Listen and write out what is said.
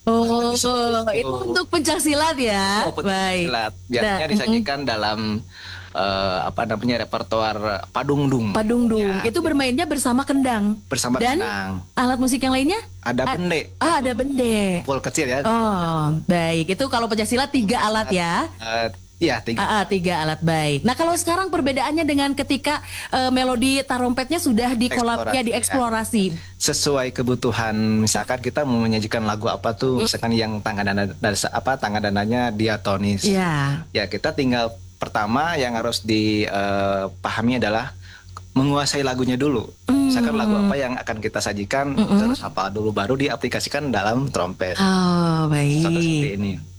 Oh, itu Itu untuk pencak silat ya. oh, Baik. silat Nah, biasanya disajikan dalam apa namanya repertoar padungdung. Padungdung Ya, itu bermainnya bersama kendang bersama dan kendang. alat musik yang lainnya. Ada A- bende, ada bende. kumpul kecil ya. Oh, baik. Itu kalau pencaksilat tiga alat Silat, ya. ya tiga Tiga alat baik. Nah, kalau sekarang perbedaannya dengan ketika melodi tarompetnya sudah eksplorasi ya. dieksplorasi. Sesuai kebutuhan, misalkan kita mau menyajikan lagu apa tuh, misalkan yang tangga dananya diatonis. Ya. Ya kita tinggal pertama yang harus dipahami adalah menguasai lagunya dulu. Misalkan lagu Hmm. apa yang akan kita sajikan, Mm-mm. terus hafal dulu baru diaplikasikan dalam trompet. Oh, Contoh seperti baik. ini.